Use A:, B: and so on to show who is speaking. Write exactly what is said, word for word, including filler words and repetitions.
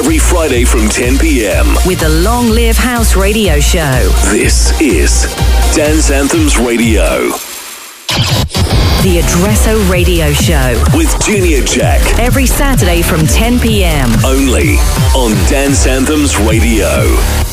A: every Friday from ten p.m.
B: with the Long Live House Radio Show.
A: This is Dance Anthems Radio.
B: The Addresso Radio Show
A: with Junior Jack.
B: Every Saturday from ten p.m.
A: Only on Dance Anthems Radio.